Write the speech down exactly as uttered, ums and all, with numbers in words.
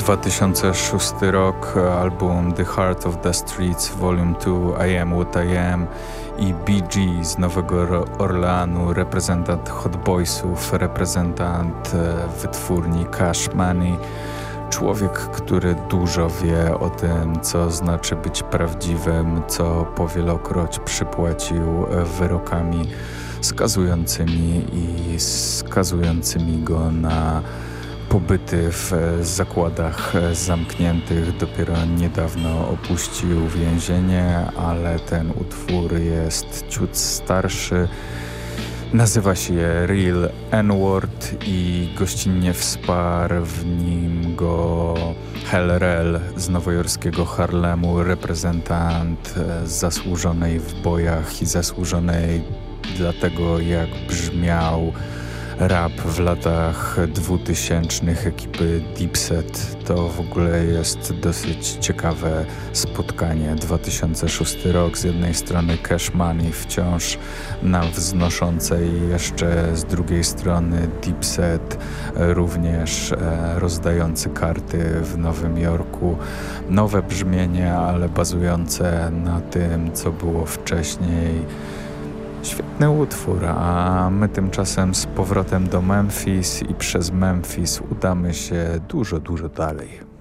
dwa tysiące szósty rok, album The Heart of the Streets Volume dwa, I Am What I Am i Bee Gee z Nowego Orleanu, reprezentant Hot Boysów, reprezentant wytwórni Cash Money. Człowiek, który dużo wie o tym, co znaczy być prawdziwym, co powielokroć przypłacił wyrokami skazującymi i skazującymi go na pobyty w zakładach zamkniętych. Dopiero niedawno opuścił więzienie, ale ten utwór jest ciut starszy. Nazywa się Real N-Word i gościnnie wsparł w nim go Hell-Rell z nowojorskiego Harlemu, reprezentant zasłużonej w bojach i zasłużonej dlatego, jak brzmiał rap w latach dwutysięcznych ekipy Dipset. To w ogóle jest dosyć ciekawe spotkanie. dwa tysiące szósty rok, z jednej strony Cash Money wciąż na wznoszącej, jeszcze z drugiej strony Dipset, również e, rozdający karty w Nowym Jorku. Nowe brzmienie, ale bazujące na tym, co było wcześniej. Świetny utwór, a my tymczasem z powrotem do Memphis i przez Memphis udamy się dużo, dużo dalej.